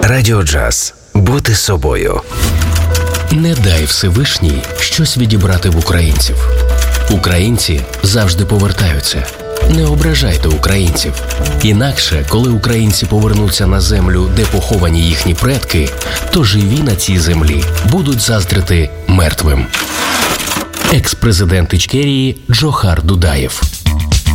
Радіо Джаз. Бути собою. Не дай Всевишній щось відібрати в українців. Українці завжди повертаються. Не ображайте українців. Інакше, коли українці повернуться на землю, де поховані їхні предки, то живі на цій землі будуть заздрити мертвим. Екс-президент Ічкерії Джохар Дудаєв.